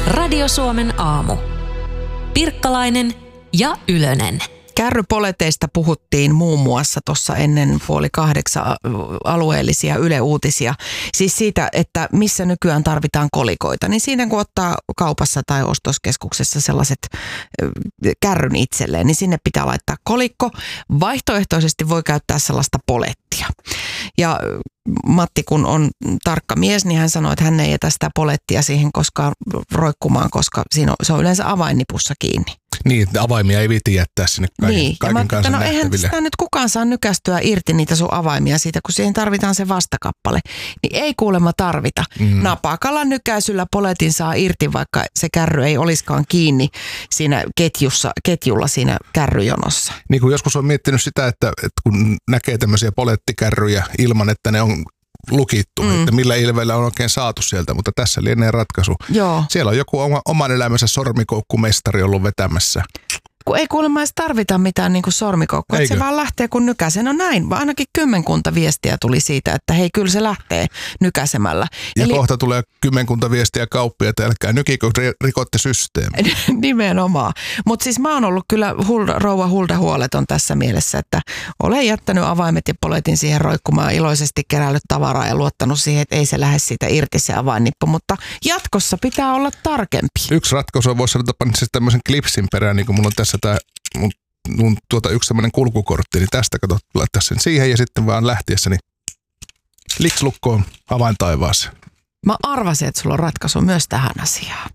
Radio Suomen aamu. Pirkkalainen ja Ylönen. Kärrypoleteista puhuttiin muun muassa tuossa ennen 7:30 alueellisia Yle Uutisia. Siis siitä, että missä nykyään tarvitaan kolikoita. Niin siinä kun ottaa kaupassa tai ostoskeskuksessa sellaiset kärryn itselleen, niin sinne pitää laittaa kolikko. Vaihtoehtoisesti voi käyttää sellaista polettia. Ja Matti, kun on tarkka mies, niin hän sanoi, että hän ei jätä sitä polettia siihen koskaan roikkumaan, koska se on yleensä avainnipussa kiinni. Niin, avaimia ei viiti jättää sinne kaiken kansan nähtäville. Eihän sitä nyt kukaan saa nykästyä irti niitä sun avaimia siitä, kun siihen tarvitaan se vastakappale. Niin ei kuulemma tarvita. Napakalla nykäisyllä poletin saa irti, vaikka se kärry ei olisikaan kiinni siinä ketjulla siinä kärryjonossa. Niin kuin joskus on miettinyt sitä, että kun näkee tämmöisiä polettikäryjä ilman, että ne on lukittu, että millä ilveellä on oikein saatu sieltä, mutta tässä lienee ratkaisu. Joo. Siellä on joku oman elämänsä sormikoukkumestari ollut vetämässä. Kun ei kuulemma edes tarvita mitään niin kuin sormikoukkoa, että se vaan lähtee kun nykäsee. No näin, vaan ainakin 10 viestiä tuli siitä, että hei, kyllä se lähtee nykäsemällä. Ja kohta tulee 10 viestiä kauppia, että älkää nykikö, rikotte systeemi. Nimenomaan. Mutta siis mä oon ollut kyllä rouva Hulda huoleton tässä mielessä, että olen jättänyt avaimet ja poletin siihen roikkumaan, iloisesti kerännyt tavaraa ja luottanut siihen, että ei se lähde siitä irti se avainnippu, mutta jatkossa pitää olla tarkempi. Yksi ratkaisu voisi olla panna siis tämmöisen klipsin perään, niin kuin mulla on tässä tämä mun yksi tämmöinen kulkukortti, niin tästä kato, laittaa sen siihen ja sitten vaan lähtiessä, niin likslukkoon avain taivaaseen. Mä arvasin, että sulla on ratkaisu myös tähän asiaan.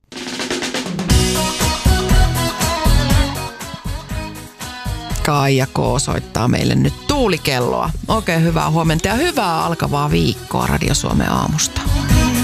Kaija K. soittaa meille nyt tuulikelloa. Oikein hyvää huomenta ja hyvää alkavaa viikkoa Radio Suomen aamusta.